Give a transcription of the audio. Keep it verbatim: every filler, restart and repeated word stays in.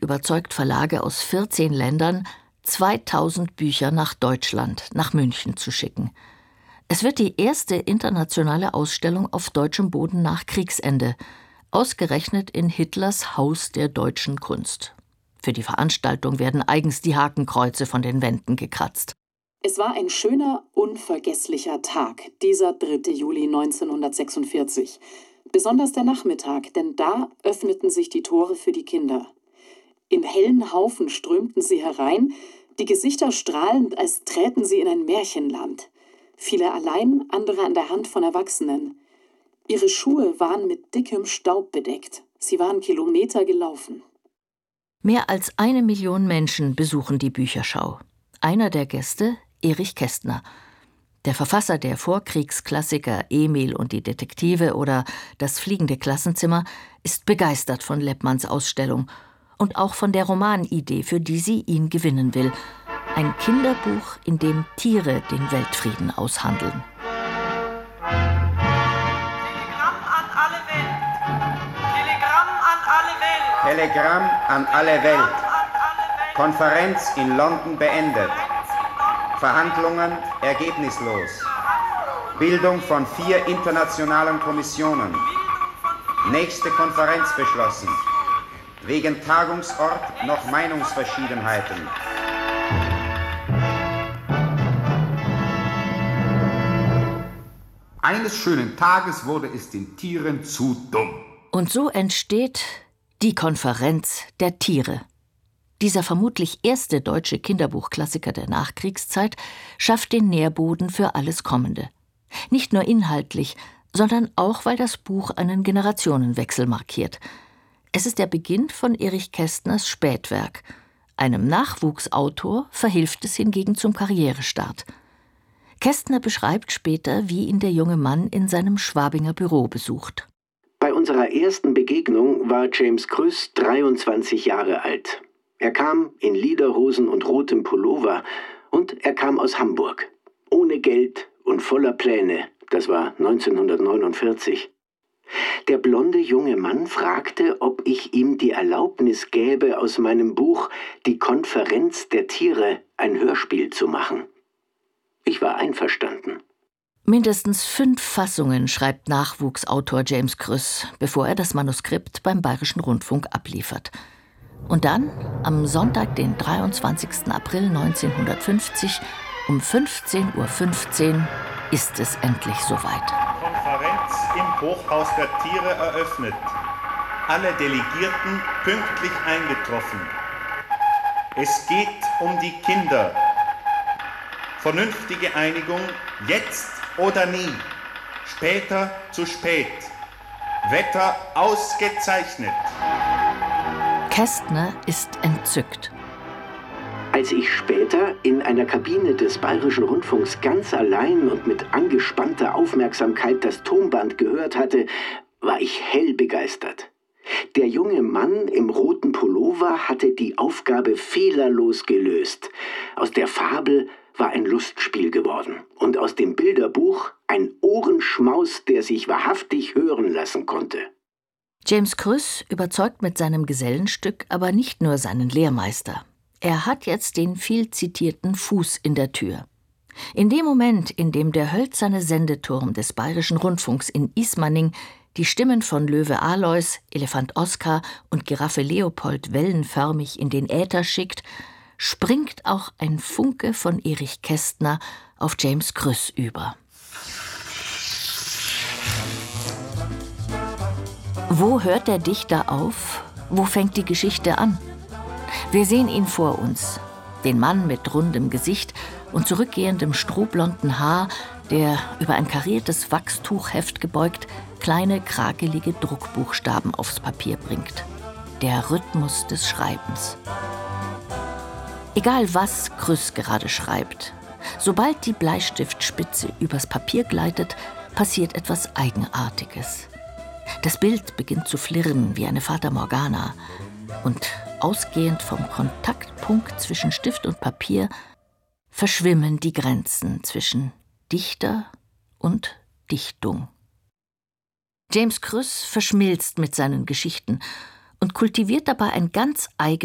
überzeugt Verlage aus vierzehn Ländern, zweitausend Bücher nach Deutschland, nach München zu schicken. Es wird die erste internationale Ausstellung auf deutschem Boden nach Kriegsende, ausgerechnet in Hitlers Haus der deutschen Kunst. Für die Veranstaltung werden eigens die Hakenkreuze von den Wänden gekratzt. Es war ein schöner, unvergesslicher Tag, dieser dritte Juli neunzehnhundertsechsundvierzig. Besonders der Nachmittag, denn da öffneten sich die Tore für die Kinder. Im hellen Haufen strömten sie herein, die Gesichter strahlend, als träten sie in ein Märchenland. Viele allein, andere an der Hand von Erwachsenen. Ihre Schuhe waren mit dickem Staub bedeckt. Sie waren Kilometer gelaufen. Mehr als eine Million Menschen besuchen die Bücherschau. Einer der Gäste, Erich Kästner. Der Verfasser der Vorkriegsklassiker Emil und die Detektive oder Das fliegende Klassenzimmer ist begeistert von Leppmanns Ausstellung und auch von der Romanidee, für die sie ihn gewinnen will. Ein Kinderbuch, in dem Tiere den Weltfrieden aushandeln. Telegramm an alle Welt. Telegramm an alle Welt. Telegramm an alle Welt. Konferenz in London beendet. Verhandlungen ergebnislos. Bildung von vier internationalen Kommissionen. Nächste Konferenz beschlossen. Wegen Tagungsort noch Meinungsverschiedenheiten. Eines schönen Tages wurde es den Tieren zu dumm. Und so entsteht die Konferenz der Tiere. Dieser vermutlich erste deutsche Kinderbuchklassiker der Nachkriegszeit schafft den Nährboden für alles Kommende. Nicht nur inhaltlich, sondern auch, weil das Buch einen Generationenwechsel markiert. Es ist der Beginn von Erich Kästners Spätwerk. Einem Nachwuchsautor verhilft es hingegen zum Karrierestart. Kästner beschreibt später, wie ihn der junge Mann in seinem Schwabinger Büro besucht. Bei unserer ersten Begegnung war James Krüss dreiundzwanzig Jahre alt. Er kam in Lederhosen und rotem Pullover und er kam aus Hamburg. Ohne Geld und voller Pläne. Das war neunzehnhundertneunundvierzig. Der blonde junge Mann fragte, ob ich ihm die Erlaubnis gäbe, aus meinem Buch »Die Konferenz der Tiere« ein Hörspiel zu machen. Ich war einverstanden. Mindestens fünf Fassungen schreibt Nachwuchsautor James Krüss, bevor er das Manuskript beim Bayerischen Rundfunk abliefert. Und dann, am Sonntag, den dreiundzwanzigsten April neunzehnhundertfünfzig, um fünfzehn Uhr fünfzehn, ist es endlich soweit. Konferenz im Hochhaus der Tiere eröffnet. Alle Delegierten pünktlich eingetroffen. Es geht um die Kinder. Vernünftige Einigung, jetzt oder nie. Später zu spät. Wetter ausgezeichnet. Kästner ist entzückt. Als ich später in einer Kabine des Bayerischen Rundfunks ganz allein und mit angespannter Aufmerksamkeit das Tonband gehört hatte, war ich hell begeistert. Der junge Mann im roten Pullover hatte die Aufgabe fehlerlos gelöst. Aus der Fabel war ein Lustspiel geworden und aus dem Bilderbuch ein Ohrenschmaus, der sich wahrhaftig hören lassen konnte. James Krüss überzeugt mit seinem Gesellenstück aber nicht nur seinen Lehrmeister. Er hat jetzt den viel zitierten Fuß in der Tür. In dem Moment, in dem der hölzerne Sendeturm des Bayerischen Rundfunks in Ismaning die Stimmen von Löwe Alois, Elefant Oskar und Giraffe Leopold wellenförmig in den Äther schickt, springt auch ein Funke von Erich Kästner auf James Krüss über. Wo hört der Dichter auf? Wo fängt die Geschichte an? Wir sehen ihn vor uns, den Mann mit rundem Gesicht und zurückgehendem strohblonden Haar, der über ein kariertes Wachstuchheft gebeugt kleine, krakelige Druckbuchstaben aufs Papier bringt. Der Rhythmus des Schreibens. Egal was Krüss gerade schreibt, sobald die Bleistiftspitze übers Papier gleitet, passiert etwas Eigenartiges. Das Bild beginnt zu flirren wie eine Fata Morgana und ausgehend vom Kontaktpunkt zwischen Stift und Papier verschwimmen die Grenzen zwischen Dichter und Dichtung. James Krüss verschmilzt mit seinen Geschichten und kultiviert dabei ein ganz eigenes